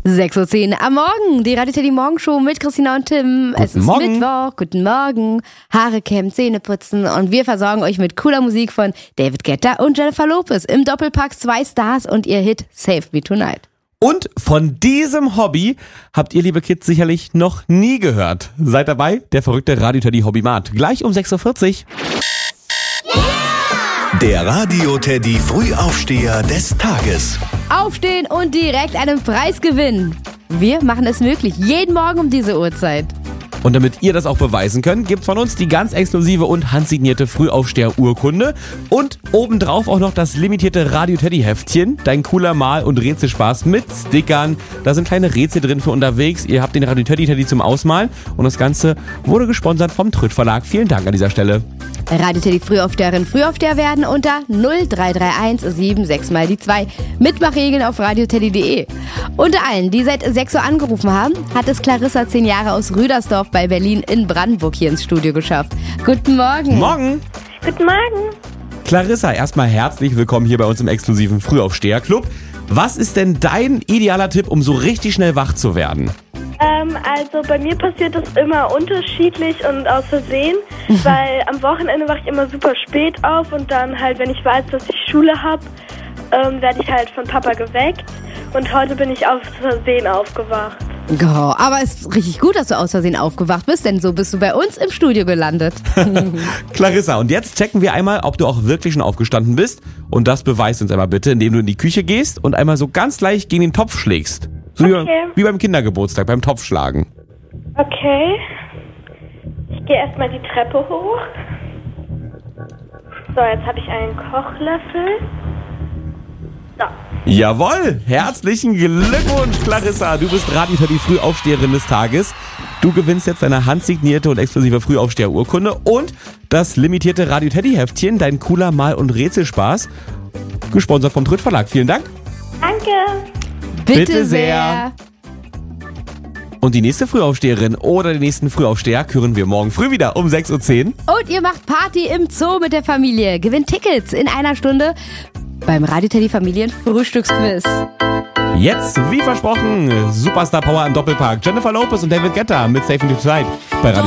6:10 Uhr am Morgen, die Radio Teddy Morgenshow mit Christina und Tim. Es ist Morgen. Mittwoch, guten Morgen, Haare kämmen, Zähne putzen und wir versorgen euch mit cooler Musik von David Guetta und Jennifer Lopez. Im Doppelpack 2 Stars und ihr Hit Save Me Tonight. Und von diesem Hobby habt ihr, liebe Kids, sicherlich noch nie gehört. Seid dabei, der verrückte Radio Teddy Hobbymat. Gleich um 6:40 Uhr. Der Radio Teddy Frühaufsteher des Tages. Aufstehen und direkt einen Preis gewinnen. Wir machen es möglich, jeden Morgen um diese Uhrzeit. Und damit ihr das auch beweisen könnt, gibt's von uns die ganz exklusive und handsignierte Frühaufsteher-Urkunde und obendrauf auch noch das limitierte Radio Teddy Heftchen, dein cooler Mal- und Rätselspaß mit Stickern. Da sind kleine Rätsel drin für unterwegs. Ihr habt den Radio Teddy zum Ausmalen und das Ganze wurde gesponsert vom Trütt Verlag. Vielen Dank an dieser Stelle. Radio Teddy Frühaufsteher werden unter 0331 76 mal die 2. Mitmachregeln auf radioteddy.de. Unter allen, die seit 6 Uhr angerufen haben, hat es Clarissa 10 Jahre aus Rüdersdorf bei Berlin in Brandenburg hier ins Studio geschafft. Guten Morgen. Morgen. Guten Morgen. Clarissa, erstmal herzlich willkommen hier bei uns im exklusiven Frühaufsteher-Club. Was ist denn dein idealer Tipp, um so richtig schnell wach zu werden? Also bei mir passiert das immer unterschiedlich und aus Versehen, weil am Wochenende wache ich immer super spät auf und dann halt, wenn ich weiß, dass ich Schule habe, werde ich halt von Papa geweckt und heute bin ich aus Versehen aufgewacht. Oh, aber es ist richtig gut, dass du aus Versehen aufgewacht bist, denn so bist du bei uns im Studio gelandet. Clarissa, und jetzt checken wir einmal, ob du auch wirklich schon aufgestanden bist. Und das beweist uns einmal bitte, indem du in die Küche gehst und einmal so ganz leicht gegen den Topf schlägst. So Okay. wie beim Kindergeburtstag, beim Topfschlagen. Okay. Ich gehe erstmal die Treppe hoch. So, jetzt habe ich einen Kochlöffel. So. Jawohl, herzlichen Glückwunsch, Clarissa. Du bist Radio Teddy Frühaufsteherin des Tages. Du gewinnst jetzt deine handsignierte und exklusive Frühaufsteher-Urkunde und das limitierte Radio Teddy Heftchen, dein cooler Mal- und Rätselspaß. Gesponsert vom Trütt Verlag. Vielen Dank. Danke. Bitte sehr. Und die nächste Frühaufsteherin oder den nächsten Frühaufsteher küren wir morgen früh wieder um 6:10 Uhr. Und ihr macht Party im Zoo mit der Familie. Gewinnt Tickets in einer Stunde beim Radio Teddy Familien Frühstücksquiz. Jetzt, wie versprochen, Superstar Power im Doppelpark. Jennifer Lopez und David Guetta mit Save Me Tonight bei Radio